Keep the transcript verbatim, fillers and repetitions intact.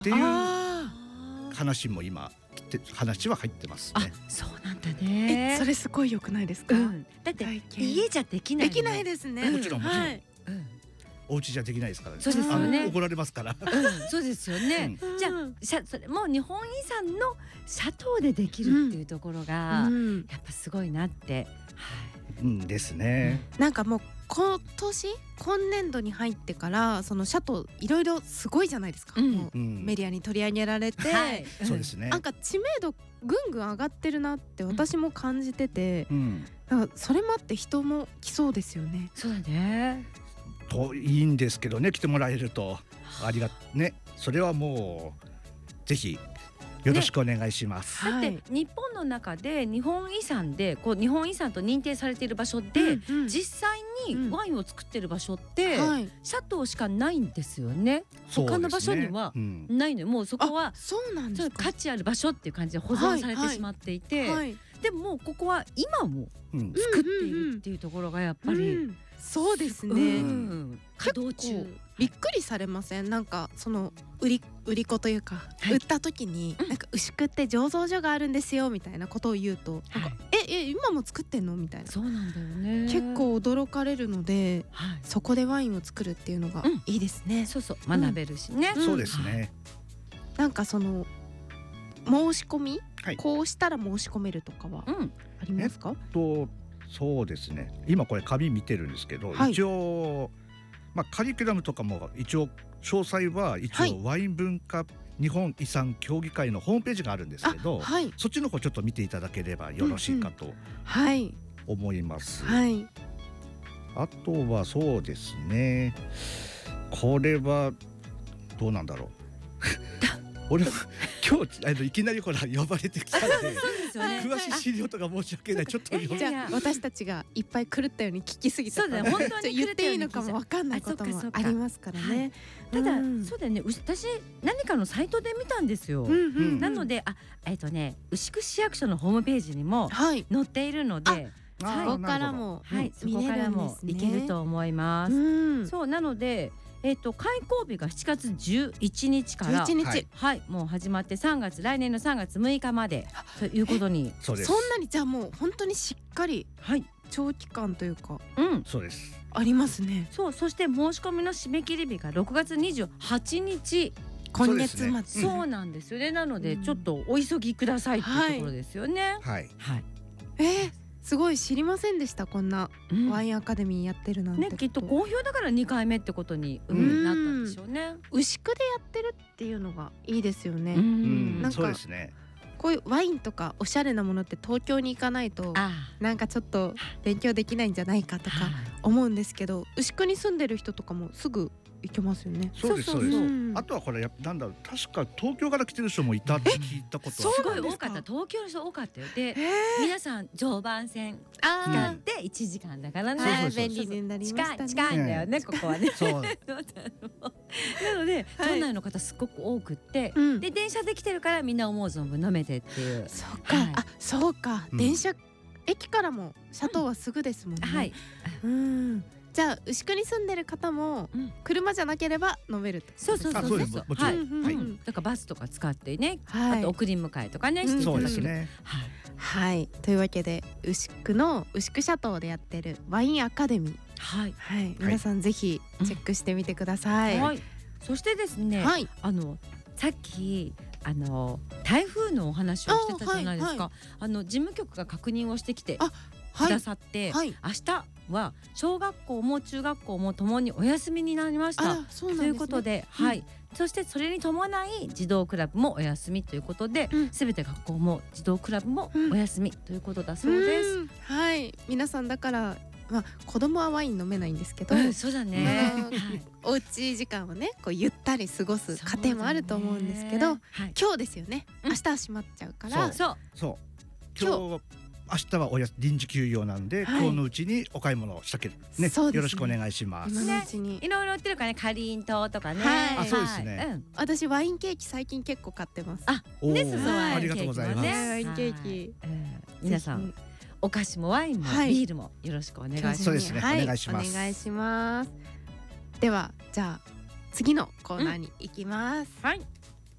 っていうあ話も今話は入ってますね。 あ、そうなんだーね。 えそれすごい良くないですか？ うんだって体験家じゃできないね。 できないですね。 もちろんもちろんはいうんお家じゃできないですからね。 そうですよねあの怒られますから。 うんそうですよね。じゃあシャそれも日本遺産のシャトーでできるっていうところが、 うんやっぱすごいなって。 うんですね。 なんかもう今年今年度に入ってからそのシャトーいろいろすごいじゃないですか、 うんもううんメディアに取り上げられて、 はいそうですね。 なんか知名度ぐんぐん上がってるなって私も感じてて、 うんなんかそれもあって人も来そうですよね。 そうだね。 といいんですけどね、来てもらえるとありがね。それはもうぜひよろしくお願いします。 だって、 はい日本の中で日本遺産でこう日本遺産と認定されている場所で、 うんうん実際にワインを作ってる場所って、 はい、 シャトーしかないんですよね。 そうですね他の場所にはうんないのよ。もうそこはあそうなんですか。 ちょっと価値ある場所っていう感じで保存されてしまっていて、 はい、 でももうここは今もうん作っているっていうところがやっぱり、 うんそうですうね。 ん稼働中結構びっくりされません？なんかその売り売り子というか、 はい売った時に、 うんなんか牛久って醸造所があるんですよみたいなことを言うと、なんかはいええ今も作ってんのみたいな、 そうなんだよね。 結構驚かれるので、 はいそこでワインを作るっていうのがうんいいですね。 そうそう学べるしね。 うんそうですね。 なんかその申し込み、 はいこうしたら申し込めるとかはうんありますか？ とそうですね。今これ紙見てるんですけど、 はい一応まあカリキュラムとかも一応詳細は一はい応ワイン文化日本遺産協議会のホームページがあるんですけど、 はいそっちの方ちょっと見ていただければよろしいかとはい思います。 はいあとはそうですね。これはどうなんだろう。俺は今日あのいきなりほら呼ばれてきたんでそうですよね。 詳しい資料とか申し訳ない。ちょっと読じめいやゃあ私たちがいっぱい狂ったように聞きすぎたからそうだよ本当にちょ言っていいのかもわかんないこともありますからね。 ただ、 うんそうだよね。う私何かのサイトで見たんですよ。 うんうんうんなのであえっ、とね牛久市役所のホームページにもはい載っているので、 あーそこからもはい、そこ見れからもるんですね。 いけると思います。 うんそうなので、えっ、と開校日がしちがつじゅういちにちからじゅういちにち、 はいはいもう始まってさんがつ来年のさんがつむいかまでということにそうです。 そんなにじゃあもう本当にしっかりはい長期間というかうんそうです。 ありますね。 そうそして申し込みの締め切り日がろくがつにじゅうはちにち、 今月末、 そうですねそうなんですよね。なのでうんちょっとお急ぎくださいっていうところですよね。 はい。 はい。 えー、すごい知りませんでした。こんなうんワインアカデミーやってるなんてこと、 ねきっと好評だからにかいめってことに、うんなったんでしょうね。 牛久でやってるっていうのがいいですよね。 ううんん、 なんかそうですね。 こういうワインとかおしゃれなものって東京に行かないとあなんかちょっと勉強できないんじゃないかとかあはい思うんですけど、牛久に住んでる人とかもすぐ行けますよね。 そうですそそうそうそううです。 うんあとはこれやなんだろう、確か東京から来てる人もいたって聞いたことそうすは。 ごい多かった。東京の人多かったよ。でえー、 皆さん常磐線あ使ーっていちじかんだからね。 そうそうそうはい便利になりましたね。 近い近いんだよねここはね。 そう。 なのではい都内の方すごく多くって、 うんで電車で来てるからみんな思う存分飲めてっていう。 そうか、 はいあそうか、 うん電車駅からもシャトーはすぐですもんね。 はい。 うん。じゃあ牛久に住んでる方もうん車じゃなければ飲めるってことそうそうあそうですもちろんはい。 うんうんはいうんだからバスとか使ってね、 はいあと送り迎えとかねうんしていたそうだける。 ですね。 はい。 はい、というわけで牛久の牛久シャトーでやってるワインアカデミー、 はい。 はい、皆さんぜひチェックしてみてください。 はい。そしてですね、 はい、 あのさっきあの台風のお話をしてたじゃないですか。あ,、 あはいの事務局が確認をしてきてあくださって、 はい、 明日は小学校も中学校もともにお休みになりました。 あそうなんですね。 ということで、 うんはい。そしてそれに伴い児童クラブもお休みということで、すべ、 うんて学校も児童クラブもお休みということだそうです。 うんはい、皆さんだからまあ子供はワイン飲めないんですけど、 うん、そうだね。 あのはいおうち時間をねこうゆったり過ごす家庭もあると思うんですけど、 そうだねはい。 今日ですよね。 うん明日は閉まっちゃうから、 そう。 そう。今日明日はおや臨時休業なんで、 はい今日のうちにお買い物をしたけるね。 そうですねよろしくお願いします。 今のうちに。 いろいろ売ってるからね、かりんとうとかね。 はいあそうですねはいうん私ワインケーキ最近結構買ってます。 あ、 おーですはいありがとうございます。 ワインケーキはいうん皆さんぜお菓子もワインもはいビールもよろしくお願いします。 そうですねはいお願いしますお願いします。ではじゃあ次のコーナーに行きます。 はい。